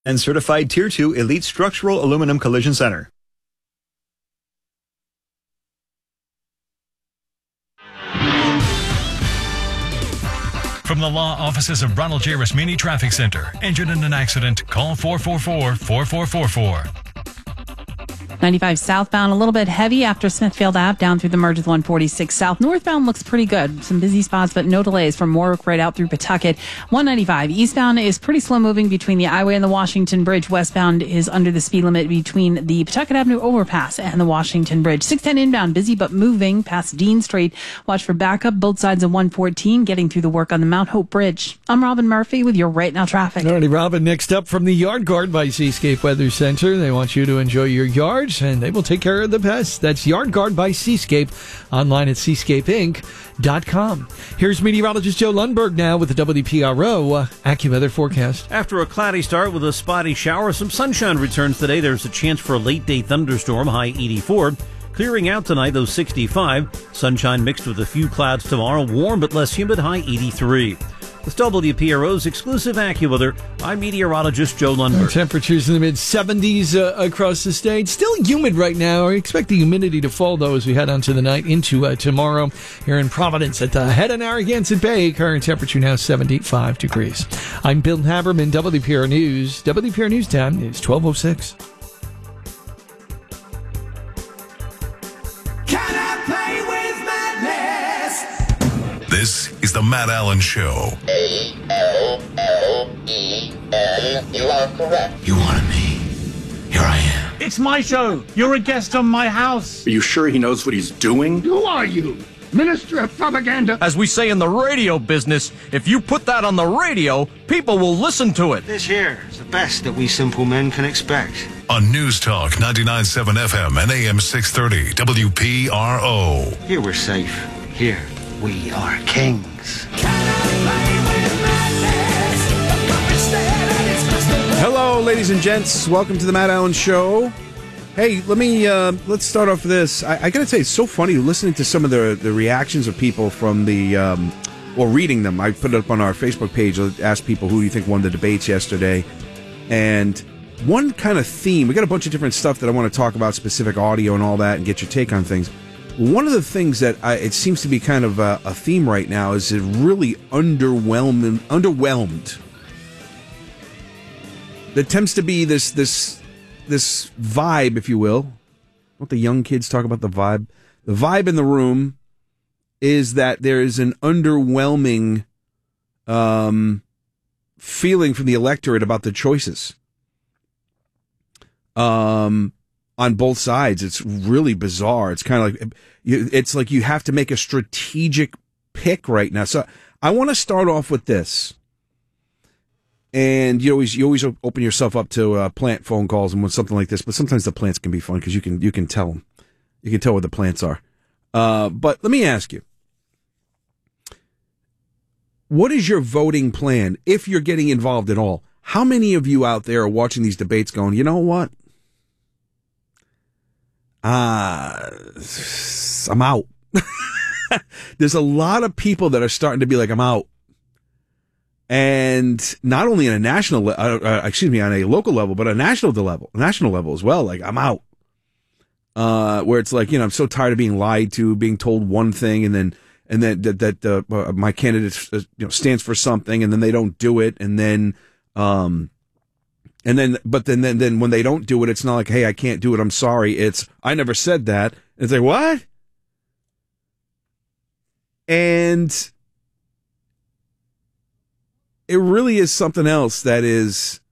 and certified Tier 2 Elite Structural Aluminum Collision Center. From the law offices of Ronald J. Rasmini Traffic Center. Injured in an accident? Call 444-4444. 95 southbound, a little bit heavy after Smithfield Ave, down through the merge with 146 south. Northbound looks pretty good. Some busy spots, but no delays from Warwick right out through Pawtucket. 195 eastbound is pretty slow moving between the I-Way and the Washington Bridge. Westbound is under the speed limit between the Pawtucket Avenue overpass and the Washington Bridge. 610 inbound, busy but moving past Dean Street. Watch for backup both sides of 114, getting through the work on the Mount Hope Bridge. I'm Robin Murphy with your Right Now traffic. All righty, Robin, next up from the Yard Guard by Seascape Weather Center. They want you to enjoy your yards, and they will take care of the pests. That's Yard Guard by Seascape, online at seascapeinc.com. Here's meteorologist Joe Lundberg now with the WPRO AccuWeather forecast. After a cloudy start with a spotty shower, some sunshine returns today. There's a chance for a late-day thunderstorm, high 84. Clearing out tonight, though 65. Sunshine mixed with a few clouds tomorrow. Warm but less humid, high 83. With WPRO's exclusive AccuWeather, I'm meteorologist Joe Lundberg. Temperatures in the mid-70s across the state. Still humid right now. I expect the humidity to fall, though, as we head onto the night into tomorrow. Here in Providence at the head of Narragansett Bay, current temperature now 75 degrees. I'm Bill Haberman, WPR News. WPR News time is 12:06. This is the Matt Allen Show. A-L-L-E-N. You are correct. You wanted me. Here I am. It's my show. You're a guest on my house. Are you sure he knows what he's doing? Who are you? Minister of Propaganda? As we say in the radio business, if you put that on the radio, people will listen to it. This here is the best that we simple men can expect. On News Talk 99.7 FM and AM 630 WPRO. Here we're safe. Here we are kings. Hello, ladies and gents. Welcome to the Matt Allen Show. Hey, let's start off with this. I gotta say, it's so funny listening to some of the reactions of people from the, or reading them. I put it up on our Facebook page. I asked people, who do you think won the debates yesterday? And one kind of theme, we got a bunch of different stuff that I want to talk about, specific audio and all that, and get your take on things. One of the things that it seems to be kind of a theme right now is it really underwhelmed. There tends to be this vibe, if you will. What the young kids talk about, the vibe. The vibe in the room is that there is an underwhelming feeling from the electorate about the choices. On both sides, it's really bizarre. It's kind of like you have to make a strategic pick right now. So I want to start off with this, and you always open yourself up to plant phone calls and something like this. But sometimes the plants can be fun because you can tell them, you can tell what the plants are. But let me ask you, what is your voting plan if you're getting involved at all? How many of you out there are watching these debates going, you know what? I'm out. There's a lot of people that are starting to be like, I'm out. And not only on a national, on a local level, but a national level as well. Like, I'm out. Where it's like, I'm so tired of being lied to, being told one thing, and then my candidate, stands for something, and then they don't do it, and then when they don't do it, it's not like, hey, I can't do it, I'm sorry. It's, I never said that. It's like, what? And it really is something else that is